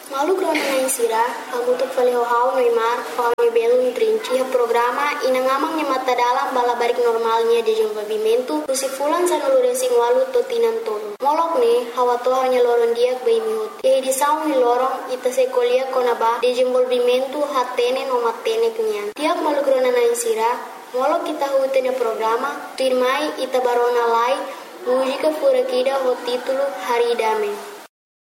Malu krona na insira, agutuk faleo hau Neymar, hau belum trinci programa inangamang nya mata dalam balabarik normalnya di desenvolvimento, kusifulan sanulure sing walu totinan tolo. Molok ne, hawa toha nya loron diak bay mihut. Ye di saung ni lorong ita sekolia konaba desenvolvimento hatene no matene kenyan. Tiak malu krona na insira, molok kita hutenya programa, tirmai ita barona lai, mujika furakida ho titulo Hari Dame.